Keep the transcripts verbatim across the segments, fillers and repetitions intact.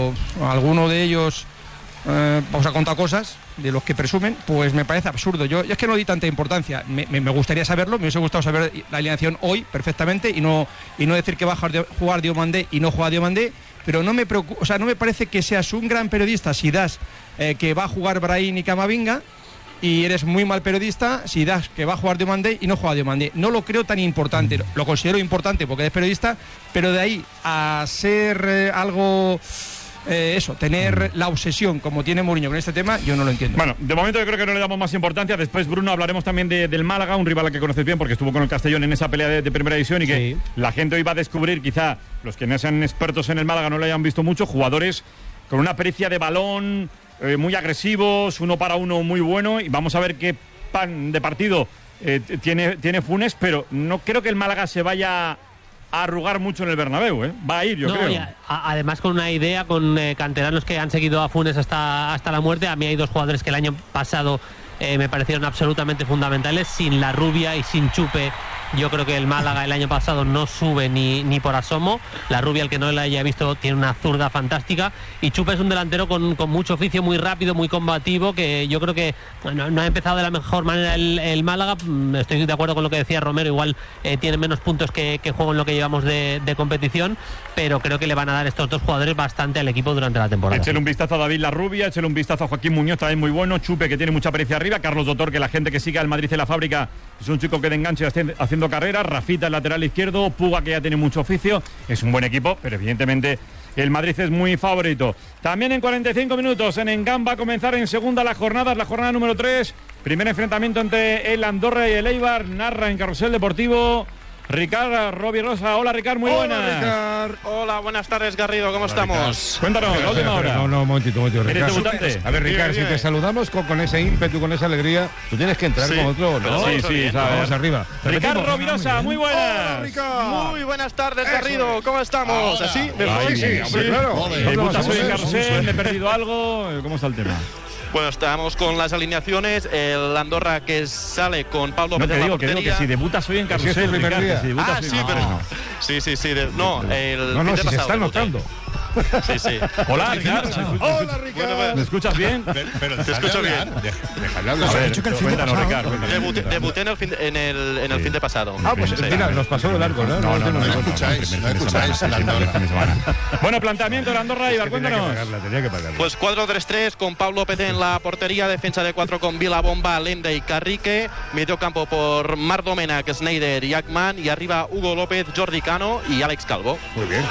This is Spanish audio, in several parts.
cuando alguno de ellos eh, os ha contado cosas de los que presumen, pues me parece absurdo. Yo, yo es que no di tanta importancia. Me, me, me gustaría saberlo, me hubiese gustado saber la alineación hoy perfectamente y no, y no decir que va a jugar Diomandé y no juega Diomandé, pero no me preocupa, o sea, no me parece que seas un gran periodista si das eh, que va a jugar Brahim y Camavinga, y eres muy mal periodista si das que va a jugar Diomandé y no juega Diomandé. No lo creo tan importante, lo considero importante porque eres periodista, pero de ahí a ser eh, algo... Eh, eso, tener la obsesión como tiene Mourinho con este tema, yo no lo entiendo. Bueno, de momento yo creo que no le damos más importancia. Después, Bruno, hablaremos también de, del Málaga, un rival al que conoces bien porque estuvo con el Castellón en esa pelea de, de primera división y que sí. La gente hoy va a descubrir, quizá los que no sean expertos en el Málaga no lo hayan visto mucho, jugadores con una pericia de balón, eh, muy agresivos, uno para uno muy bueno, y vamos a ver qué pan de partido eh, tiene, tiene Funes, pero no creo que el Málaga se vaya a arrugar mucho en el Bernabéu, ¿eh? Va a ir, yo no, creo. A, a, además con una idea, con eh, canteranos que han seguido a Funes hasta, hasta la muerte. A mí hay dos jugadores que el año pasado eh, me parecieron absolutamente fundamentales. Sin La Rubia y sin Chupe, yo creo que el Málaga el año pasado no sube ni, ni por asomo. La Rubia, el que no la haya visto, tiene una zurda fantástica. Y Chupe es un delantero con, con mucho oficio, muy rápido, muy combativo, que yo creo que no, no ha empezado de la mejor manera el, el Málaga. Estoy de acuerdo con lo que decía Romero, igual eh, tiene menos puntos que, que juego en lo que llevamos de, de competición, pero creo que le van a dar estos dos jugadores bastante al equipo durante la temporada. Échale un vistazo a David La Rubia, échale un vistazo a Joaquín Muñoz, también muy bueno. Chupe, que tiene mucha pericia arriba. Carlos Dotor, que la gente que sigue al Madrid en la fábrica es un chico que de enganche haciendo carreras. Rafita, el lateral izquierdo. Puga, que ya tiene mucho oficio. Es un buen equipo, pero evidentemente el Madrid es muy favorito. También en cuarenta y cinco minutos en Engham va a comenzar en segunda la jornada, la jornada número tres. Primer enfrentamiento entre el Andorra y el Eibar. Narra en Carrusel Deportivo Ricard Rovirosa. Hola, Ricard, muy Hola, buenas. Ricard. Hola, buenas tardes, Garrido, ¿cómo Hola, estamos? Ricard. Cuéntanos, la última hora. No, no, un momentito, un momentito, ¿Eres Ricard. debutante? A ver, Ricard, si te saludamos con, con ese ímpetu, con esa alegría, tú tienes que entrar sí. con otro, ¿no? Sí, sí, sabes. Vamos arriba. Ricard Rovirosa, muy buenas. Hola, Ricard. Muy buenas tardes, Eso Garrido, es. ¿cómo estamos? Ahora. ¿Así? ¿Mejor? Sí, sí, hombre, claro. Debutas hoy en Carrusel, me he perdido algo. ¿Cómo está el tema? Bueno, estamos con las alineaciones. El Andorra que sale con Pablo No Pérez te en digo, la que portería. digo que si debutas hoy en Carrusel, si es tu primer Ricard, día. si debutas Ah, hoy- sí, no, pero... no. Sí, sí, sí. de- No, el No, no, fin de si se pasado está debuté. notando. Sí, sí. Hola, Ricard. Hola, Ricard. ¿Me escuchas bien? Pero Te escucho bien. Déjale A hablar. ver, Dicho que el fin de cuéntanos, pasado. Ricard. cuéntanos. Debuté, debuté en el fin de, en el, en el Sí. fin de pasado. Ah, pues Sí. mira, nos pasó de largo, ¿no? No, no, no, no no, escucháis, primer no fin de escucháis semana, el sí, primer Andorra. fin de semana. Bueno, planteamiento del Andorra, Ibar, Tenía que cuéntanos. pagarla, tenía que pagarla. Pues cuatro tres tres con Pablo Pérez en la portería, defensa de cuatro con Vilabomba, Lende y Carrique, medio campo por Marc Domènech, Sneijder y Ackman, y arriba Hugo López, Jordi Cano y Alex Calvo. Muy bien.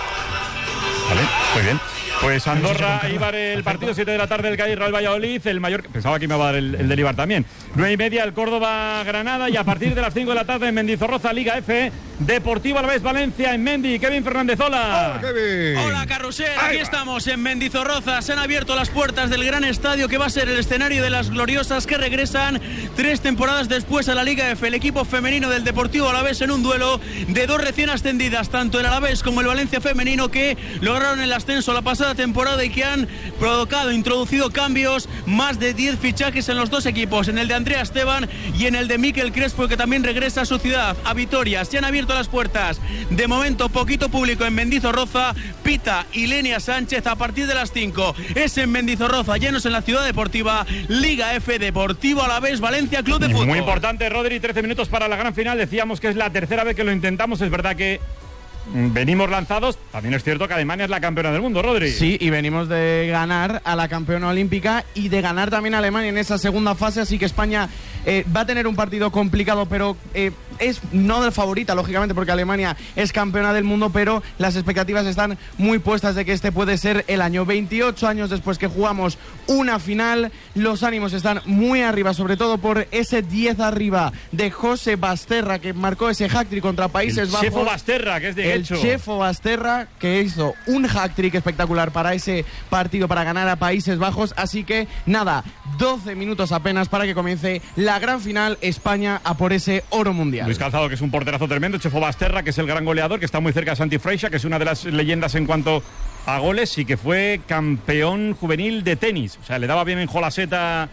Vale, muy bien. Pues Andorra, Ibar, el partido, siete de la tarde, el Cádiz, Real Valladolid, el mayor... Pensaba que me iba a dar el, el del Ibar también. nueve y media, el Córdoba, Granada, y a partir de las cinco de la tarde en Mendizorroza, Liga F, Deportivo Alavés, Valencia, en Mendi, Kevin Fernández, hola. Hola, Kevin. Hola, Carrusel, aquí estamos en Mendizorroza. Se han abierto las puertas del gran estadio que va a ser el escenario de las gloriosas que regresan tres temporadas después a la Liga F. El equipo femenino del Deportivo Alavés en un duelo de dos recién ascendidas, tanto el Alavés como el Valencia femenino, que lograron el ascenso la pasada temporada y que han provocado, introducido cambios, más de diez fichajes en los dos equipos, en el de Andrea Esteban y en el de Mikel Crespo, que también regresa a su ciudad, a Vitoria. Se han abierto las puertas, de momento poquito público en Mendizorroza. Pita y Lenia Sánchez a partir de las cinco. Es en Mendizorroza, llenos en la ciudad deportiva. Liga F, Deportivo Alavés, Valencia, Club de Fútbol. Muy importante, Rodri, trece minutos para la gran final. Decíamos que es la tercera vez que lo intentamos. Es verdad que venimos lanzados. También es cierto que Alemania es la campeona del mundo, Rodri. Sí, y venimos de ganar a la campeona olímpica y de ganar también a Alemania en esa segunda fase, así que España eh, va a tener un partido complicado, pero eh, es no de favorita, lógicamente, porque Alemania es campeona del mundo, pero las expectativas están muy puestas de que este puede ser el año. veintiocho años después que jugamos una final, los ánimos están muy arriba, sobre todo por ese diez arriba de José Basterra, que marcó ese hat-trick contra Países el Bajos. Chefo Basterra, que es de El Chefo Basterra, que hizo un hat-trick espectacular para ese partido, para ganar a Países Bajos. Así que nada, doce minutos apenas para que comience la gran final, España a por ese oro mundial. Luis Calzado, que es un porterazo tremendo. Chefo Basterra, que es el gran goleador, que está muy cerca de Santi Freixa, que es una de las leyendas en cuanto a goles y que fue campeón juvenil de tenis. O sea, le daba bien en Jolaseta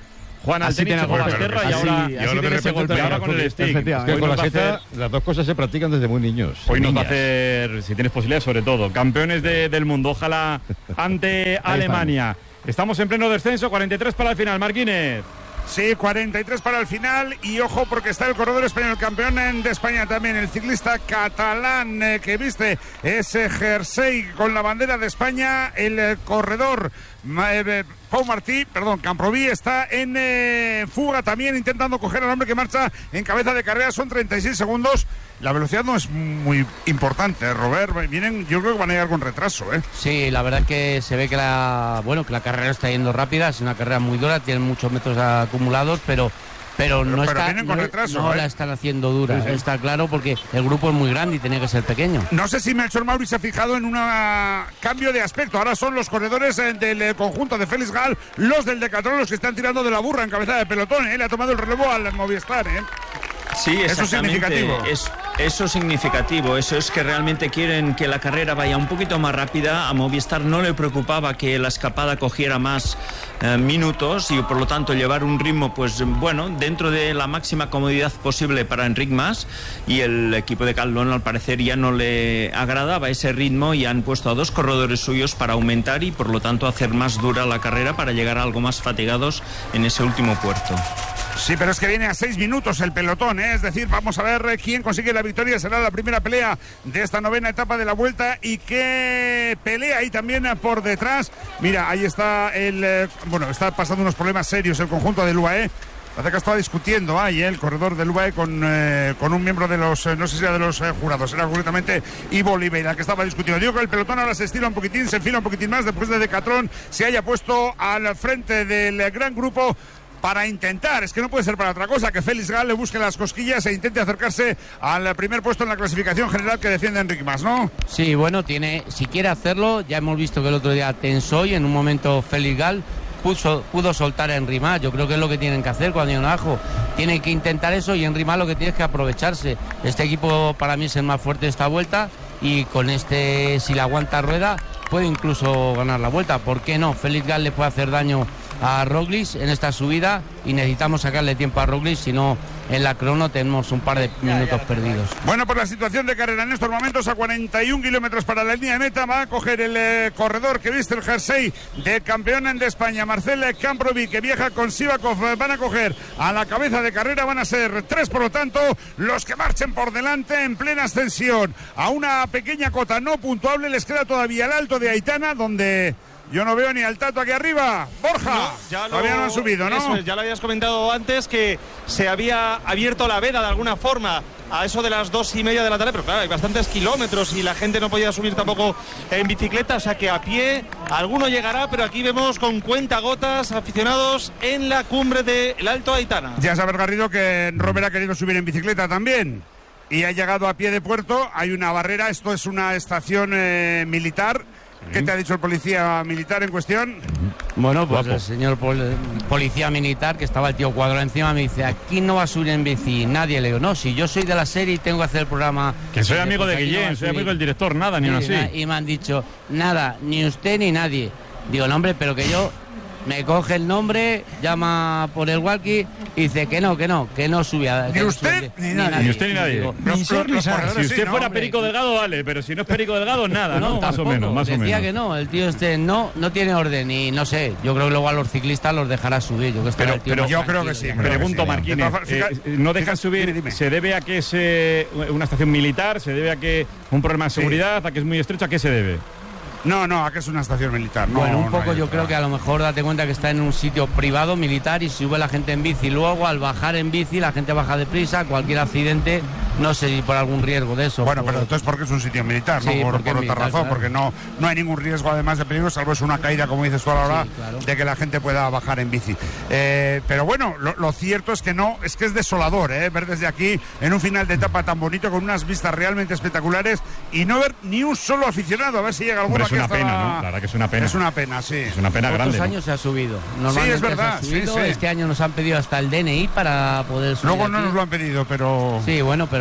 Juan al Así tenis, tiene Checo golpe. Basterra y Así- ahora, así y ahora, tiene de ese repente golpe. y ahora con el stick. Efectivamente. Es que Hoy con nos la va a seta hacer- las dos cosas se practican desde muy niños. Hoy nos va a Niñas. hacer, si tienes posibilidades, sobre todo, campeones de- del mundo. Ojalá ante Alemania. Estamos en pleno descenso, cuarenta y tres para el final. Marquínez. Sí, cuarenta y tres para el final y ojo porque está el corredor español, el campeón de España también, el ciclista catalán eh, que viste ese jersey con la bandera de España, el eh, corredor eh, Pau Martí, perdón, Camproví está en eh, fuga también intentando coger al hombre que marcha en cabeza de carrera, son treinta y seis segundos. La velocidad no es muy importante, Robert, vienen, yo creo que van a llegar con retraso, ¿eh? Sí, la verdad es que se ve que la, bueno, que la carrera está yendo rápida, es una carrera muy dura, tienen muchos metros acumulados, pero pero, Pero- no pero está vienen con no, retraso, no ¿eh? la están haciendo dura, Sí, sí. está claro, porque el grupo es muy grande y tenía que ser pequeño. No sé si Melchor Mauri se ha fijado en un cambio de aspecto. Ahora son los corredores eh, del eh, conjunto de Félix Gal, los del Decathlon, los que están tirando de la burra en cabeza de pelotón. ¿eh? Le ha tomado el relevo al Movistar. ¿eh? Sí, Eso es exactamente. significativo. Es, eso es significativo. Eso es que realmente quieren que la carrera vaya un poquito más rápida. A Movistar no le preocupaba que la escapada cogiera más eh, minutos y por lo tanto llevar un ritmo, pues bueno, dentro de la máxima comodidad posible para Enric Mas. Y el equipo de Caldón al parecer ya no le agradaba ese ritmo y han puesto a dos corredores suyos para aumentar y por lo tanto hacer más dura la carrera para llegar algo más fatigados en ese último puerto. Sí, pero es que viene a seis minutos el pelotón, ¿eh? Es decir, vamos a ver eh, quién consigue la victoria. Será la primera pelea de esta novena etapa de la Vuelta y qué pelea ahí también eh, por detrás. Mira, ahí está el... eh, bueno, está pasando unos problemas serios el conjunto del U A E. Parece que estaba discutiendo ahí eh, el corredor del U A E con, eh, con un miembro de los, eh, no sé si era de los eh, jurados, era concretamente Ivo Oliveira el que estaba discutiendo. Digo que el pelotón ahora se estira un poquitín, se enfila un poquitín más después de Decathlon se haya puesto al frente del eh, gran grupo para intentar, es que no puede ser para otra cosa, que Félix Gal le busque las cosquillas e intente acercarse al primer puesto en la clasificación general que defiende Enric Mas, ¿no? Sí, bueno, tiene, si quiere hacerlo, ya hemos visto que el otro día tensó y en un momento Félix Gal puso, pudo soltar a Enric Mas. Yo creo que es lo que tienen que hacer cuando hay un ajo. Tienen que intentar eso y Enric Mas lo que tiene es que aprovecharse. Este equipo para mí es el más fuerte de esta vuelta y con este, si le aguanta rueda, puede incluso ganar la vuelta. ¿Por qué no? Félix Gal le puede hacer daño a Roglic en esta subida y necesitamos sacarle tiempo a Roglic, si no en la crono tenemos un par de minutos perdidos. Bueno, por la situación de carrera en estos momentos a cuarenta y un kilómetros para la línea de meta va a coger el eh, corredor que viste el jersey de campeón de España, Marcel Camproví, que viaja con Sivakov. Eh, van a coger a la cabeza de carrera, van a ser tres por lo tanto los que marchen por delante en plena ascensión a una pequeña cota no puntuable. Les queda todavía el Alto de Aitana, donde yo no veo ni al Tato aquí arriba. Borja, no, ya lo, todavía no han subido, ¿no? Eso es, ya lo habías comentado antes, que se había abierto la veda de alguna forma a eso de las dos y media de la tarde, pero claro, hay bastantes kilómetros y la gente no podía subir tampoco en bicicleta, o sea que a pie alguno llegará, pero aquí vemos con cuentagotas aficionados en la cumbre del Alto Aitana. Ya sabes, Garrido, que Robert ha querido subir en bicicleta también y ha llegado a pie de puerto. Hay una barrera, esto es una estación eh, militar. ¿Qué te ha dicho el policía militar en cuestión? Bueno, pues Guapo. el señor pol- policía militar, que estaba el tío Cuadro encima, me dice, aquí no va a subir en bici nadie. Le digo, no, si yo soy de la serie y tengo que hacer el programa... Que soy Dice, amigo pues de aquí no va Guillén, a soy subir. amigo del director, nada, ni Y, aún así. na- y me han dicho, nada, ni usted ni nadie. Digo, no, hombre, pero que yo... Me coge el nombre, llama por el walkie y dice que no, que no, que no subía. Ni usted ni nadie. Ni usted ni nadie. Digo, Los- ni ser ni los saber. corredores, Si usted Sí, fuera no, hombre. Perico Delgado, vale, pero si no es Perico Delgado, nada, ¿no? Más o tampoco. menos, más o Decía menos. que no, el tío este no, no tiene orden y no sé, yo creo que luego a los ciclistas los dejará subir. Yo, que estará Pero, el tío pero más yo tranquilo, creo que sí. yo creo Pregunto, sí. Marquínez, De todas formas, eh, fija- no dejan fija- subir, dime, dime. ¿se debe a que es eh, una estación militar? ¿Se debe a que un problema de seguridad? ¿A que es muy estrecho? ¿A qué se debe? No, no, aquí es una estación militar. No, Bueno, un no poco hay yo otra. creo que a lo mejor date cuenta que está en un sitio privado, militar, y sube la gente en bici. Luego, al bajar en bici, la gente baja deprisa, cualquier accidente, no sé si por algún riesgo de eso. Bueno, por- pero entonces porque es un sitio militar, Sí, no por, porque por es otra militar, razón, claro. porque no, no hay ningún riesgo además de peligro, salvo es una caída, como dices tú ahora, Sí, claro. de que la gente pueda bajar en bici. Eh, pero bueno, lo, lo cierto es que no, es que es desolador, ¿eh? Ver desde aquí, en un final de etapa tan bonito, con unas vistas realmente espectaculares, y no ver ni un solo aficionado, a ver si llega alguno Hombre, es aquí una hasta pena, la- ¿no? La verdad que es una pena. Es una pena, sí. Es una pena Otros grande, ¿no? años se ha subido. Sí, Normalmente es verdad, se ha sí, subido. sí. Este año nos han pedido hasta el D N I para poder subir. Luego no aquí. nos lo han pedido, pero... Sí, bueno, pero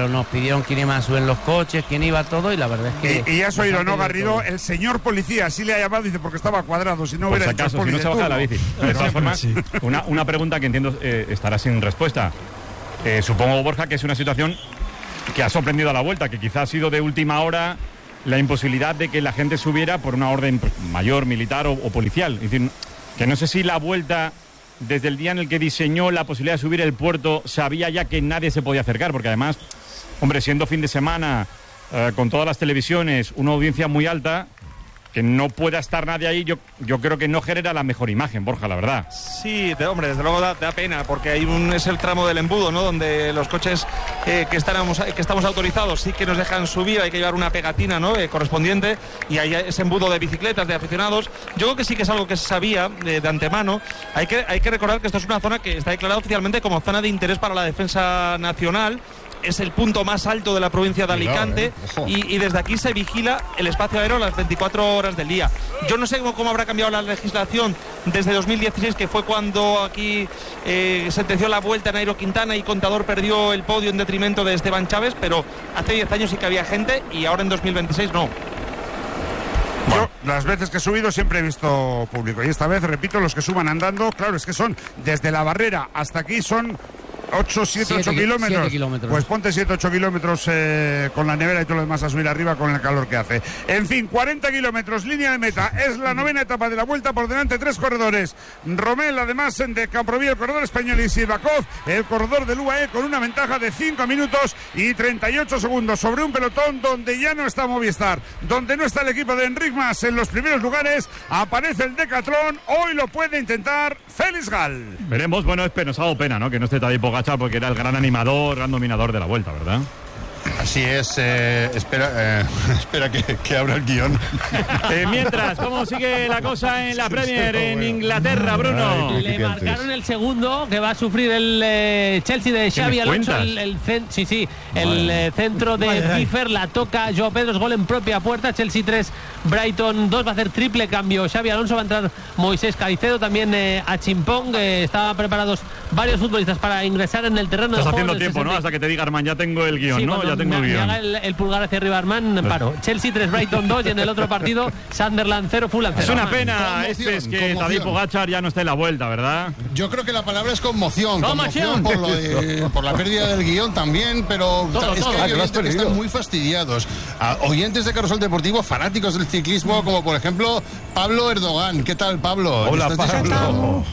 pero nos pidieron quién iba a subir los coches, quién iba todo, y la verdad es que... Y, y has oído, ¿no, Garrido? El señor policía, así le ha llamado, dice, porque estaba cuadrado, si no Por hubiera si acaso, hecho si no se baja de la bici. De todas formas, Sí. una, una pregunta que entiendo eh, estará sin respuesta. Eh, supongo, Borja, que es una situación que ha sorprendido a la vuelta, que quizás ha sido de última hora la imposibilidad de que la gente subiera por una orden pues, mayor, militar o, o policial. Es decir, que no sé si la vuelta, desde el día en el que diseñó la posibilidad de subir el puerto, sabía ya que nadie se podía acercar, porque además, hombre, siendo fin de semana, eh, con todas las televisiones, una audiencia muy alta, que no pueda estar nadie ahí, yo, yo creo que no genera la mejor imagen, Borja, la verdad. Sí, de, hombre, desde luego da, da pena, porque hay un, es el tramo del embudo, ¿no? Donde los coches eh, que, estamos, que estamos autorizados sí que nos dejan subir, hay que llevar una pegatina, ¿no? Eh, correspondiente, y hay ese embudo de bicicletas, de aficionados. Yo creo que sí que es algo que se sabía de, de antemano. Hay que, hay que recordar que esto es una zona que está declarada oficialmente como zona de interés para la defensa nacional. Es el punto más alto de la provincia de Alicante, Cuidado, eh. y, y desde aquí se vigila el espacio aéreo las veinticuatro horas del día. Yo no sé cómo, cómo habrá cambiado la legislación desde dos mil dieciséis, que fue cuando aquí eh, sentenció la vuelta Nairo Quintana y Contador perdió el podio en detrimento de Esteban Chávez, pero hace diez años sí que había gente y ahora en dos mil veintiséis no. Yo, las veces que he subido, siempre he visto público. Y esta vez, repito, los que suban andando, claro, es que son desde la barrera hasta aquí, son ocho, siete, ocho kilómetros. kilómetros. Pues ponte siete, ocho kilómetros eh, con la nevera y todo lo demás a subir arriba con el calor que hace. En fin, cuarenta kilómetros, línea de meta. Es la novena etapa de la vuelta. Por delante, tres corredores. Rommel, además de Camproví, el corredor español, y Sivakov, el corredor del U A E, con una ventaja de cinco minutos y treinta y ocho segundos sobre un pelotón donde ya no está Movistar, donde no está el equipo de Enric Mas en los primeros lugares. Aparece el Decathlon. Hoy lo puede intentar Félix Gal. Veremos, bueno, es pena, nos ha dado pena, ¿no? Que no esté Tadej Pogačar, porque era el gran animador, gran dominador de la vuelta, ¿verdad? Así es, eh, espera, eh, espera que, que abra el guión. Eh, mientras, ¿cómo sigue la cosa en la Premier en Inglaterra, Bruno? Ay, Le marcaron el segundo, que va a sufrir el eh, Chelsea de Xavi Alonso. El, el cen- sí, sí, el eh, centro de Kiefer, la toca Joao Pedro, gol en propia puerta. Chelsea tres, Brighton dos, va a hacer triple cambio Xavi Alonso, va a entrar Moisés Caicedo, también eh, a Chimpong. Eh, estaban preparados varios futbolistas para ingresar en el terreno de Estás juego. haciendo tiempo, ¿no? Hasta que te diga Armand, ya tengo el guión, Sí, ¿no? cuando Ya tengo me, el me guión. haga el, el pulgar hacia arriba, Armand, paro. Chelsea tres, Brighton dos, y en el otro partido Sunderland cero, Fulham cero. Es una Armand. pena, Conmoción, este es que conmoción. Tadej Pogačar ya no está en la vuelta, ¿verdad? Yo creo que la palabra es conmoción. ¡Conmoción! Conmoción por, lo de- por la pérdida del guión también, pero Todo, es todo. que Ah, hay que lo has oyentes que perdido. están muy fastidiados. A oyentes de Carrusel Deportivo, fanáticos del ciclismo, como por ejemplo Pablo Erdogan. ¿Qué tal, Pablo? Hola, ¿Estás Pablo. disfrutando?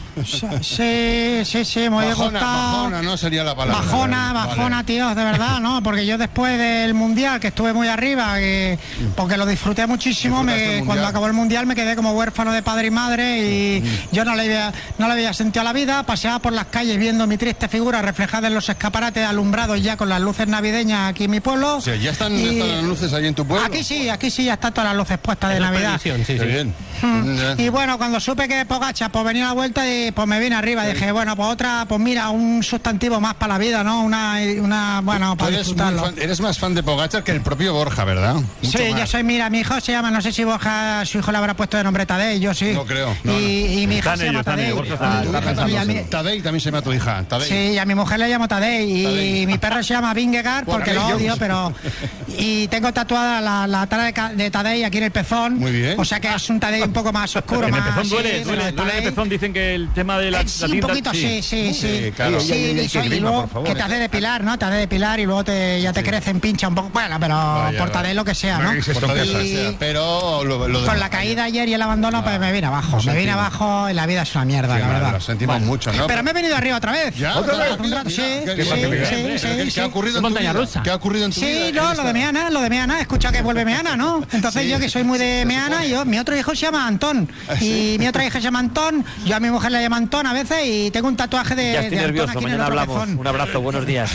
Sí, sí, sí, muy Bajona, gustado. bajona, no sería la palabra. Bajona, Vale. bajona, tío, de verdad, ¿no? Porque yo después del Mundial, que estuve muy arriba, que- porque lo disfruté muchísimo, ¿Disfrutaste me- el Mundial? cuando acabó el Mundial me quedé como huérfano de padre y madre y yo no le, había, no le había sentido a la vida, paseaba por las calles viendo mi triste figura reflejada en los escaparates alumbrados ya con las luces navideñas aquí en mi pueblo. O sea, ¿ya están, Y- ya están las luces ahí en tu pueblo? Aquí sí, aquí sí, ya están todas las luces puestas de Es la Navidad. previsión, sí, Qué sí. bien. Mm. Y bueno, cuando supe que Pogačar pues venía a la vuelta, y pues me vine arriba. Dije, bueno, pues otra, pues mira, un sustantivo más para la vida, ¿no? Una, una bueno, Tú para eres, muy disfrutarlo. fan- eres más fan de Pogačar que el propio Borja, ¿verdad? Mucho Sí, más. yo soy, mira, mi hijo se llama, no sé si Borja, su hijo le habrá puesto de nombre Tadej, yo sí. No creo, no, y, y mi hija Están se llama ellos, están Tadej. ellos, Borja está- Y- Tu está hija y a también, mi- Tadej también se llama tu hija. Tadej. Sí, y a mi mujer le llamo Tadej y Tadej. mi perro se llama Vingegaard Por porque ahí lo yo- odio, pero... Y tengo tatuada la, la tara de, ca- de Tadej aquí en el pezón. Muy bien. O sea que es un Tadej un poco más oscuro, En el más... pezón duele, sí, duele, de duele en el Tadej. pezón, dicen que el tema de la, Eh, la sí, un tinta... poquito, sí, sí, sí. Sí, claro. Sí, Ay, ay, ay, y qué y grima, luego por favor. que te hace depilar, ¿no? Te hace depilar y luego te, ya te crecen, pincha un poco. Bueno, pero Vaya, por vaya. Tadej lo que sea, No ¿no? hagáis esto en Por casa. Tadej, Y- sea, pero lo, lo de- Con la caída ayer y el abandono, pues me vine abajo. Lo Me vine sentimos. abajo y la vida es una mierda, Qué la mal, verdad. Lo sentimos mucho, ¿no? Pero me he venido arriba otra vez. ¿Ya? Otra ¿Otra vez, vez? un rato, sí, Mira, sí, qué sí, bien. sí, ¿Qué- sí, ¿Qué sí. ha ocurrido Es en tu montaña vida? rusa. ¿Qué ha ocurrido en tu vida? Sí, en no, esta- lo de Meana, lo de Meana, he escuchado que vuelve Meana, ¿no? Entonces Sí. yo que soy muy de Se Meana, supone. y yo, mi otro hijo se llama Antón. ¿Ah, sí? Y mi otra hija se llama Antón, yo a mi mujer le llamo Antón a veces y tengo un tatuaje de, Ya estoy de Antón nervioso, aquí en el mañana otro hablamos. pezón. Un abrazo, buenos días.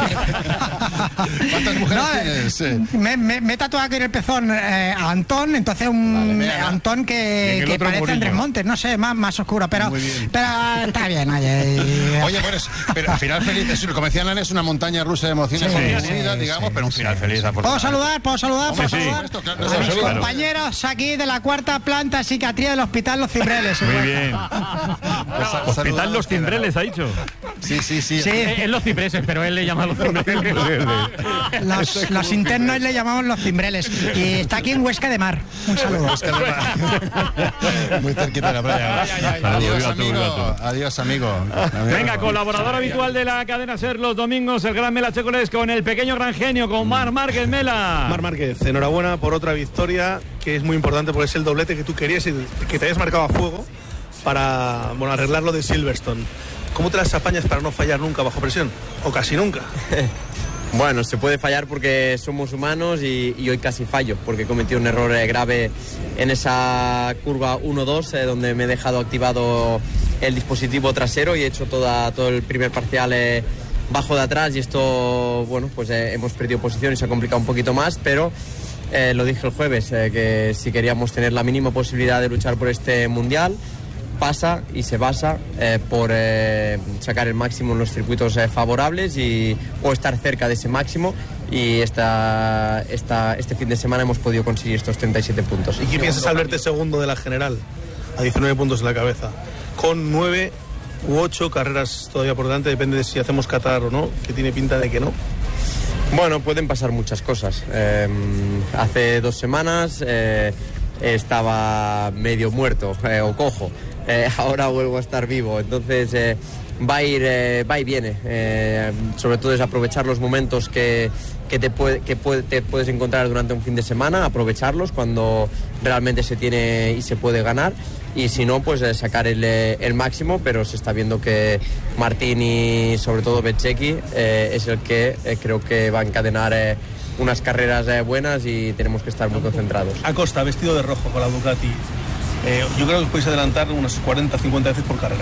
¿Cuántas mujeres No, eh, tienes? Eh, Me, me, me he tatuado aquí en el pezón eh, a Antón, entonces un Vale, Meana. Antón Y en que, el que otro parece Murillo. Andrés Montes, no sé, más, más oscuro, pero, Muy bien. pero está bien, oye. y- Oye, pues, pero al final feliz, es, como decía Nana, es una montaña rusa de emociones Sí, muy sí, unida, sí, digamos, sí, pero un final feliz. ¿Puedo afortunadamente. saludar? ¿Puedo saludar? Hombre, ¿Puedo sí. saludar? Esto, claro, A eso, mis claro. compañeros aquí de la cuarta planta psiquiatría del Hospital Los Cimbreles. Muy bien. Pues, Hospital Los Cimbreles, ha dicho. Sí, sí, sí. Sí. Eh, Es los cipreses, pero él le llama los cimbreles. Los, los internos le llamamos los cimbreles. Y está aquí en Huesca de Mar. Un saludo. Muy cerquita de la playa. Adiós, amigo. Adiós, amigo. Venga, colaborador habitual de la cadena SER los domingos, el gran Mela Checoles con el pequeño gran genio, con Marc Márquez. Mela. Marc Márquez, enhorabuena por otra victoria que es muy importante porque es el doblete que tú querías y que te habías marcado a fuego para, bueno, arreglar lo de Silverstone. ¿Cómo te las apañas para no fallar nunca bajo presión? O casi nunca. Bueno, se puede fallar porque somos humanos y, y hoy casi fallo, porque he cometido un error eh, grave en esa curva uno dos, eh, donde me he dejado activado el dispositivo trasero y he hecho toda, todo el primer parcial eh, bajo de atrás, y esto, bueno, pues eh, hemos perdido posición y se ha complicado un poquito más, pero eh, lo dije el jueves, eh, que si queríamos tener la mínima posibilidad de luchar por este mundial, pasa y se basa eh, por eh, sacar el máximo en los circuitos eh, favorables y, o estar cerca de ese máximo, y esta, esta, este fin de semana hemos podido conseguir estos treinta y siete puntos. ¿Y qué piensas al verte segundo de la general? A diecinueve puntos en la cabeza, con nueve u ocho carreras todavía por delante, depende de si hacemos Qatar o no, que tiene pinta de que no. Bueno, pueden pasar muchas cosas. Eh, hace dos semanas eh, estaba medio muerto eh, o cojo. Eh, ahora vuelvo a estar vivo, entonces eh, va a ir, eh, va y viene. Eh, sobre todo es aprovechar los momentos que, que, te, puede, que puede, te puedes encontrar durante un fin de semana, aprovecharlos cuando realmente se tiene y se puede ganar, y si no, pues eh, sacar el, el máximo, pero se está viendo que Martín y sobre todo Bezzecchi eh, es el que eh, creo que va a encadenar eh, unas carreras eh, buenas, y tenemos que estar muy concentrados. Acosta, vestido de rojo con la Ducati. Eh, yo creo que os podéis adelantar unas cuarenta, cincuenta veces por carrera.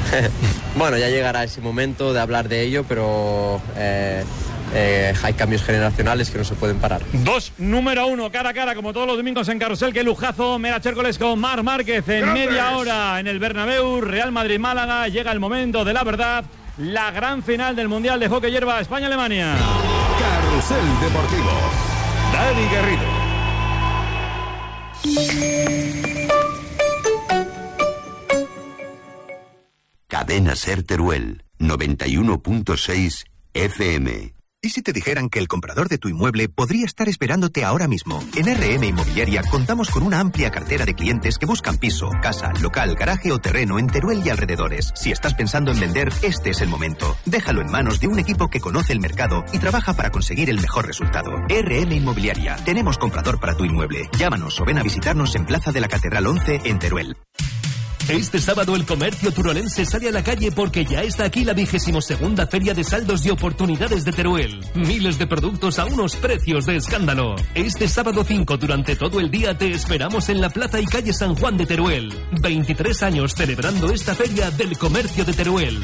Bueno, ya llegará ese momento de hablar de ello, pero eh, eh, hay cambios generacionales que no se pueden parar. Dos número uno, cara a cara, como todos los domingos en Carrusel. Qué lujazo, Mela Chércoles con Marc Márquez en ¡Grandes! Media hora en el Bernabéu. Real Madrid-Málaga, llega el momento de la verdad, la gran final del Mundial de Hockey Hierba España-Alemania. Carrusel Deportivo, Dani Garrido. Cadena SER Teruel, noventa y uno punto seis F M. ¿Y si te dijeran que el comprador de tu inmueble podría estar esperándote ahora mismo? En R M Inmobiliaria contamos con una amplia cartera de clientes que buscan piso, casa, local, garaje o terreno en Teruel y alrededores. Si estás pensando en vender, este es el momento. Déjalo en manos de un equipo que conoce el mercado y trabaja para conseguir el mejor resultado. R M Inmobiliaria. Tenemos comprador para tu inmueble. Llámanos o ven a visitarnos en Plaza de la Catedral once en Teruel. Este sábado el comercio turolense sale a la calle porque ya está aquí la vigésimo segunda Feria de Saldos y Oportunidades de Teruel. Miles de productos a unos precios de escándalo. Este sábado cinco durante todo el día te esperamos en la Plaza y Calle San Juan de Teruel. veintitrés años celebrando esta feria del comercio de Teruel.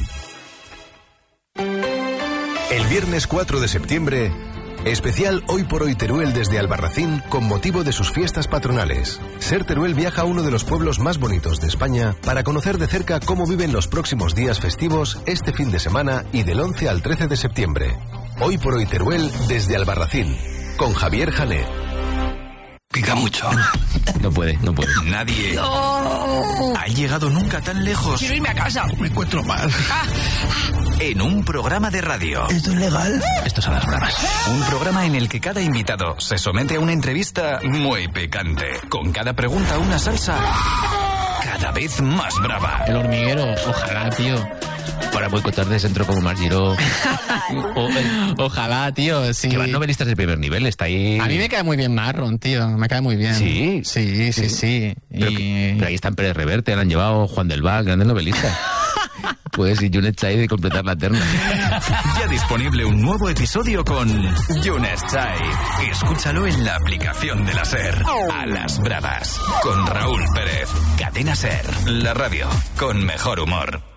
El viernes cuatro de septiembre... especial Hoy por Hoy Teruel desde Albarracín con motivo de sus fiestas patronales. SER Teruel viaja a uno de los pueblos más bonitos de España para conocer de cerca cómo viven los próximos días festivos este fin de semana y del once al trece de septiembre. Hoy por Hoy Teruel desde Albarracín con Javier Jané. Pica mucho. No puede, no puede. Nadie no. ha llegado nunca tan lejos. Quiero irme a casa. Me encuentro mal. Ah. En un programa de radio. ¿Esto es legal? Estos son las bromas. Un programa en el que cada invitado se somete a una entrevista muy picante. Con cada pregunta una salsa cada vez más brava. El hormiguero, ojalá, tío. Para boicotar de centro como Margiró. o, ojalá, tío, sí. Que van novelistas de primer nivel, está ahí. A mí me cae muy bien Marron, tío. Me cae muy bien. Sí, sí, sí, sí. sí. Pero, y... que, pero ahí están Pérez Reverte, le han llevado Juan del Val, grandes novelistas. Puedes ir Yunes Chai de completar la terna. Ya disponible un nuevo episodio con Yunes Chai. Escúchalo en la aplicación de la SER. A las bravas. Con Raúl Pérez. Cadena SER. La radio con mejor humor.